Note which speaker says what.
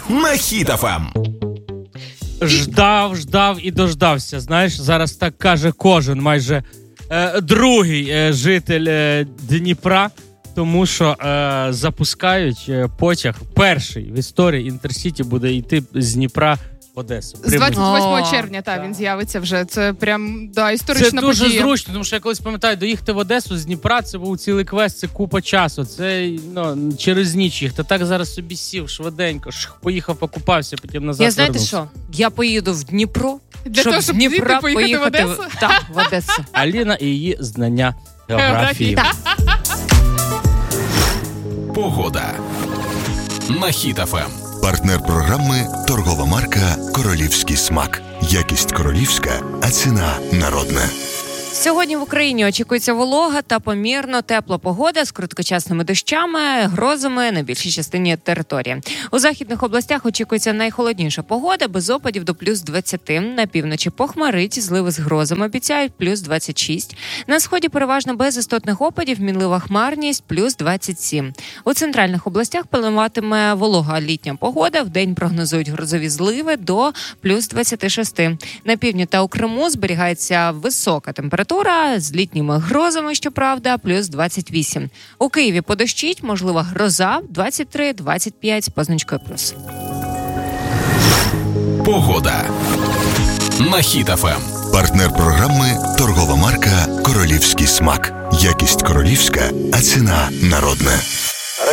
Speaker 1: на Хіт ФМ.
Speaker 2: Ждав і дождався. Знаєш, зараз так каже кожен майже другий житель Дніпра, тому що запускають потяг. Перший в історії Інтерсіті буде йти з Дніпра в Одесу.
Speaker 3: З 28 червня, він з'явиться вже. Це прям, історична подія.
Speaker 2: Це дуже зручно, тому що я колись пам'ятаю, доїхати в Одесу з Дніпра, це був цілий квест, це купа часу. Це, через ніч їх. Та так зараз собі сів швиденько, поїхав, покупався, потім назад
Speaker 4: Я знаєте
Speaker 2: вернувся.
Speaker 4: що? Я поїду в Дніпро,
Speaker 3: Для того, щоб з Дніпра поїхати в Одесу?
Speaker 4: Так, в Одесу.
Speaker 2: Аліна і її знання географії.
Speaker 1: Погода на Хіт ФМ.
Speaker 5: Партнер програми – торгова марка «Королівський смак». Якість королівська, а ціна народна.
Speaker 4: Сьогодні в Україні очікується волога та помірно тепла погода з короткочасними дощами, грозами на більшій частині території. У західних областях очікується найхолодніша погода, без опадів до плюс 20. На півночі похмарить, зливи з грозами обіцяють плюс 26. На сході переважно без істотних опадів, мінлива хмарність плюс 27. У центральних областях пануватиме волога літня погода, вдень прогнозують грозові зливи до плюс 26. На півдні та у Криму зберігається висока температура з літніми грозами, щоправда, плюс 28. У Києві подощить, можлива гроза 23-25 з позначкою плюс.
Speaker 1: Погода на Хіт ФМ.
Speaker 5: Партнер програми – торгова марка «Королівський смак». Якість королівська, а ціна народна.